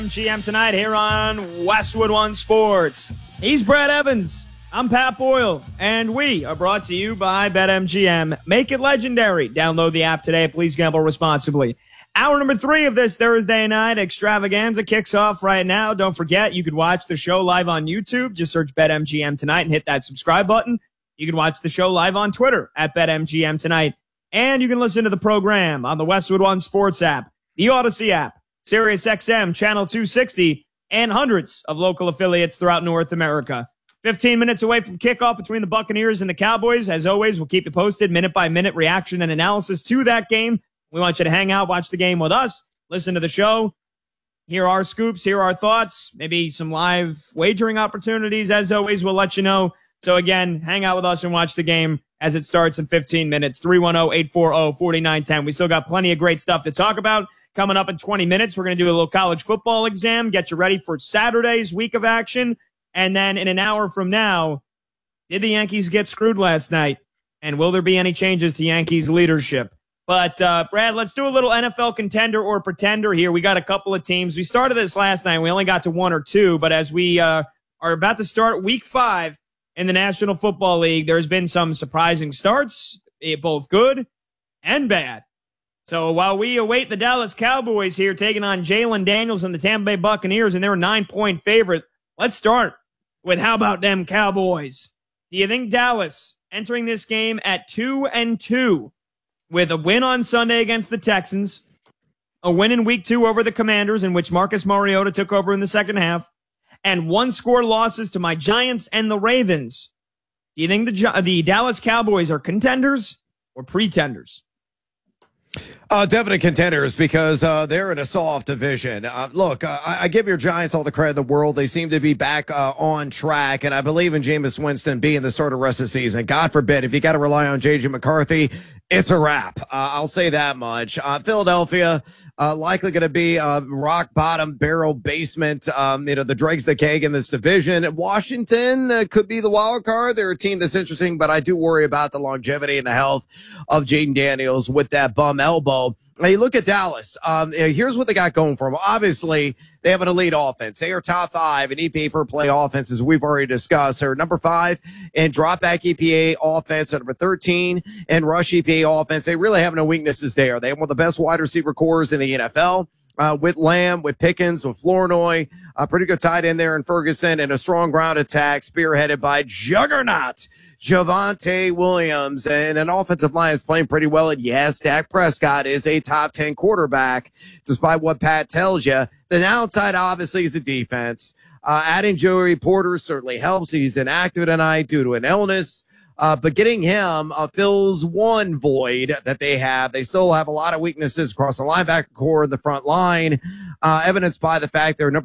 GM tonight here on Westwood One Sports. He's Brad Evans. I'm Pat Boyle, and we are brought to you by BetMGM. Make it legendary. Download the app today. Please gamble responsibly. Hour number 3 of this Thursday night extravaganza kicks off right now. Don't forget, you can watch the show live on YouTube. Just search BetMGM tonight and hit that subscribe button. You can watch the show live on Twitter at BetMGM tonight. And you can listen to the program on the Westwood One Sports app, the Odyssey app, Sirius XM, Channel 260, and hundreds of local affiliates throughout North America. 15 minutes away from kickoff between the Buccaneers and the Cowboys. As always, we'll keep you posted, minute-by-minute reaction and analysis to that game. We want you to hang out, watch the game with us, listen to the show, hear our scoops, hear our thoughts, maybe some live wagering opportunities. As always, we'll let you know. So again, hang out with us and watch the game as it starts in 15 minutes. 310-840-4910. We still got plenty of great stuff to talk about. Coming up in 20 minutes, we're going to do a little college football exam, get you ready for Saturday's week of action. And then in an hour from now, did the Yankees get screwed last night? And will there be any changes to Yankees leadership? But, Brad, let's do a little NFL contender or pretender here. We got a couple of teams. We started this last night. We only got to 1 or 2. But as we are about to start week 5 in the National Football League, there's been some surprising starts, both good and bad. So while we await the Dallas Cowboys here taking on Jalen Daniels and the Tampa Bay Buccaneers, and they're a 9-point favorite, let's start with how about them Cowboys? Do you think Dallas entering this game at 2-2 with a win on Sunday against the Texans, a win in week 2 over the Commanders in which Marcus Mariota took over in the second half, and 1-score losses to my Giants and the Ravens, do you think the Dallas Cowboys are contenders or pretenders? Definite contenders because they're in a soft division. Look, I give your Giants all the credit in the world. They seem to be back on track, and I believe in Jameis Winston being the starter rest of the season. God forbid, if you got to rely on J.J. McCarthy, it's a wrap. I'll say that much. Philadelphia, likely going to be rock bottom barrel basement. The dregs the keg in this division. Washington could be the wild card. They're a team that's interesting, but I do worry about the longevity and the health of Jaden Daniels with that bum elbow. Now you look at Dallas. Here's what they got going for them. Obviously, they have an elite offense. They are top 5 in EPA per play offense, as we've already discussed. They're number 5 in drop back EPA offense, number 13 in rush EPA offense. They really have no weaknesses there. They have one of the best wide receiver cores in the NFL. With Lamb, with Pickens, with Flournoy, pretty good tight end there in Ferguson, and a strong ground attack spearheaded by juggernaut Javonte Williams, and an offensive line is playing pretty well. And yes, Dak Prescott is a top 10 quarterback, despite what Pat tells you. The downside, obviously, is the defense. Adding Joey Porter certainly helps. He's inactive tonight due to an illness. But getting him fills one void that they have. They still have a lot of weaknesses across the linebacker core and the front line, evidenced by the fact they're number